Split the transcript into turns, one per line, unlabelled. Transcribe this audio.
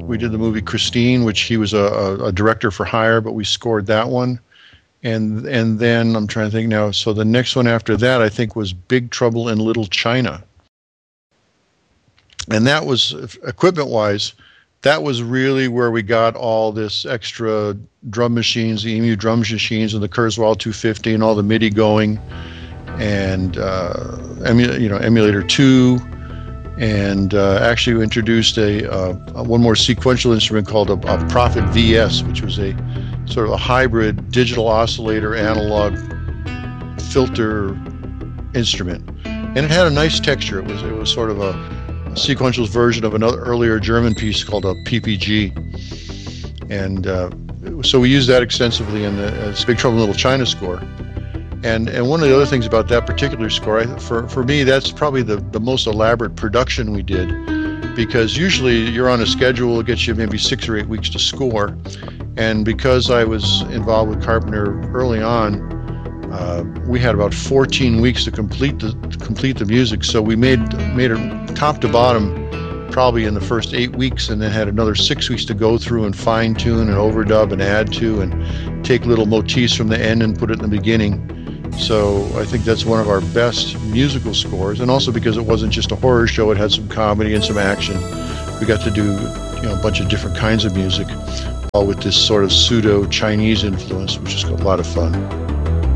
We did the movie Christine, which he was a director for hire, but we scored that one. And then I'm trying to think now. So the next one after that, I think, was Big Trouble in Little China. And that was, equipment-wise, that was really where we got all this extra drum machines, the EMU drum machines and the Kurzweil 250 and all the MIDI going, and Emulator 2. And actually we introduced one more sequential instrument called a Prophet VS, which was a sort of a hybrid digital oscillator analog filter instrument. And it had a nice texture. It was sort of a sequential version of another earlier German piece called a PPG. And so we used that extensively in the Big Trouble in Little China score. And one of the other things about that particular score, for me, that's probably the most elaborate production we did, because usually you're on a schedule, it gets you maybe 6 or 8 weeks to score. And because I was involved with Carpenter early on, we had about 14 weeks to complete the music. So we made it top to bottom probably in the first 8 weeks, and then had another 6 weeks to go through and fine tune and overdub and add to and take little motifs from the end and put it in the beginning. So I think that's one of our best musical scores, and also because it wasn't just a horror show, it had some comedy and some action. We got to do a bunch of different kinds of music, all with this sort of pseudo Chinese influence, which is a lot of fun.